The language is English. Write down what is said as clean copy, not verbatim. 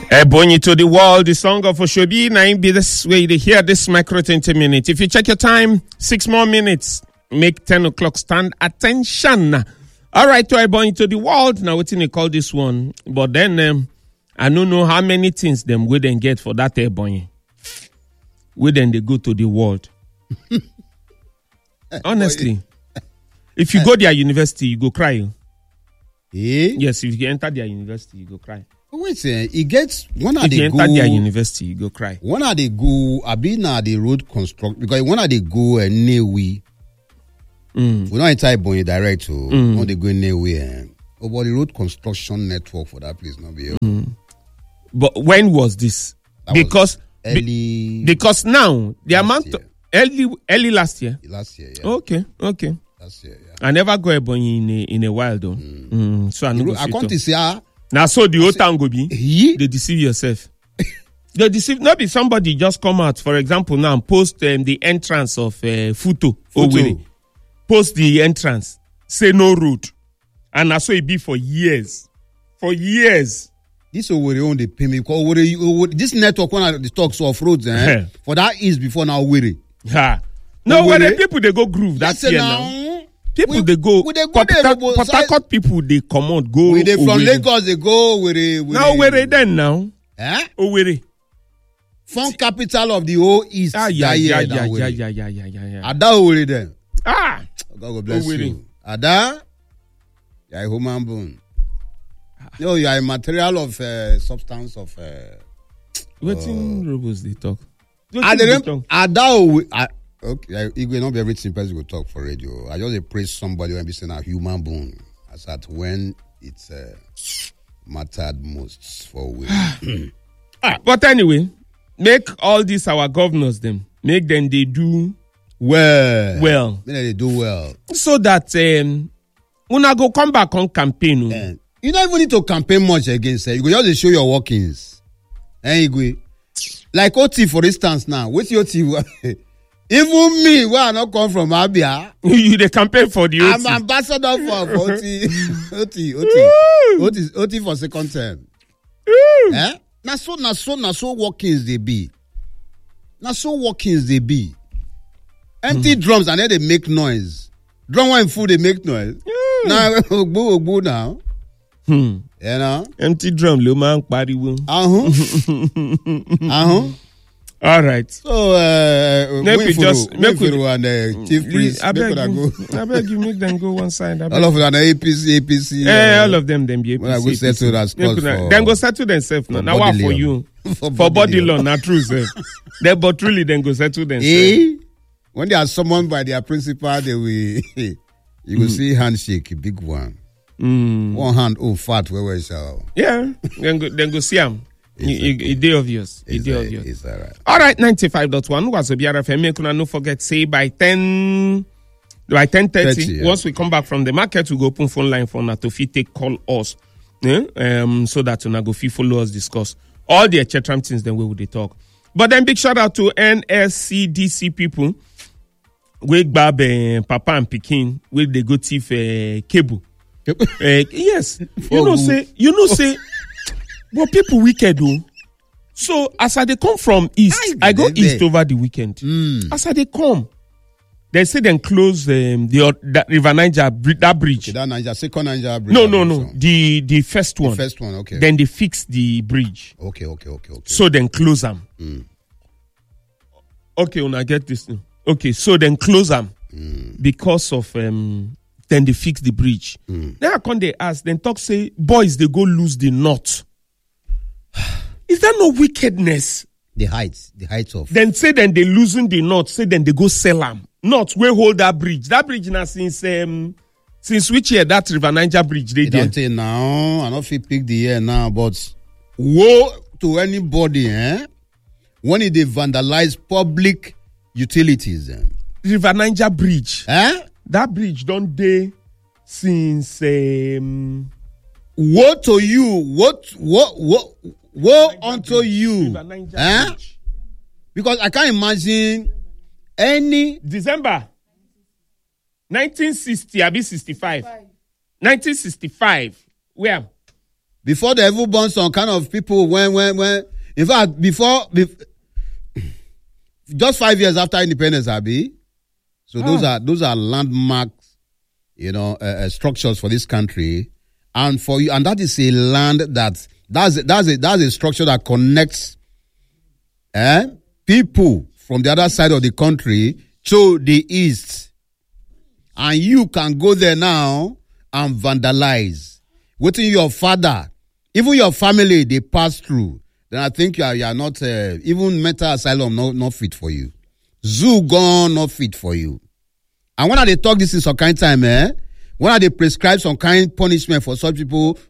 Ebony to the world, the song of Oshobi. Now be this way to hear this micro 20 minutes. If you check your time, 6 more minutes. Make 10 o'clock stand attention. All right, to Ebony to the world. Now what you call this one? But then I don't know how many things them we then get for that Ebony. We then they go to the world. Honestly, if you go their university, you go cry. Yes, if you enter their university, you go cry. Wait, it gets one of the go. If you enter their university, you go cry. One of the go. I been at the road construct because one of the go Newi. We don't enter Ebonyi direct to. When they go Newi, about the road construction network for that place, not be. But when was this? That because was early. Because now the amount of, early last year. Last year, yeah. Okay. Last year, yeah. I never go Ebonyi in a while though. So I can't say. Now, so the whole town go be, they deceive yourself. They deceive, not be somebody just come out, for example, now, post the entrance of Futo. Post the entrance, say no road. And that's so it be for years. For years. This Owerri own the payment. This network, one of the talks of roads, for that is before now, Owerri. No, when the people, they go groove, that's here now. People they go Port Harcourt people they come out go. They from Lagos they go Owerri. Now Owerri then now. Owerri. Fun capital of the whole East. Yeah. Ada Owerri then. God bless you. Ada, you are a human being. No, you are a material of substance of. Wetin robots they talk? Ada. Okay, it will not be everything person will talk for radio. I just praise somebody when be saying a human being as at when it's mattered most for we. But anyway, make all these our governors them make them they do well. Make they do well. So that una go come back on campaign. You don't even need to campaign much against it. You go just show your workings. Like OT for instance now. What's your OT? Even me, where I not come from Abia. You the campaign for the OT. I'm ambassador for OT for second term. Na so workings they be. Empty drums and then they make noise. Drum one full they make noise. Now ogbo now. You know? Empty drum, lo man pariwo. All right. So, make we and Chief Priest. I beg you, make them go one side. All of them are APC. All of them be APC. Well, I go settle that cause for. Then go settle themselves now. Now what for you? For body law, not true, sir. But truly, then go settle themselves. When they are summoned by their principal, they will. You will see handshake, big one. One hand, fat, where shall? Yeah. Then go see him. It's obvious. It's all right. All right, 95.1 was Obiara FM. Kuna no forget, say by 10:30, once we come back from the market, we go open phone line for Natofi take call us. So that we go follow us discuss all the etc. things then we will talk. But then big shout out to NSCDC people. We grab Papa and Pikin, we they go thief cable. Yes. You know say but people wicked though. So as I they come from east, I go east over the weekend. As I they come, they say then close that River Niger that bridge. Okay, that second Niger bridge. No. The first one. The first one, okay. Then they fix the bridge. Okay. So then close them. Okay, when I get this thing. Okay, so then close them because of then they fix the bridge. Then I come they ask, then talk say boys they go lose the knot. Is there no wickedness? The heights of. Then say then they losing the knot. Say then they go sell them. Not we hold that bridge. That bridge now since which year that River Niger bridge they don't say now. I don't feel pick the year now, but woe to anybody, when they vandalize public utilities. River Niger bridge. That bridge don't dey since. Woe to you! Woe unto you! Because I can't imagine any December 1960, I be 65. 1965. Where? before they ever born some kind of people when in fact before just 5 years after independence, Abi. So those are landmarks, structures for this country, and for you, and that is a land that's a structure that connects people from the other side of the country to the east, and you can go there now and vandalize. What in your father, even your family, they pass through. Then I think you are not even mental asylum not fit for you. Zoo gone not fit for you. And when they talk this in some kind of time, when they prescribe some kind of punishment for such people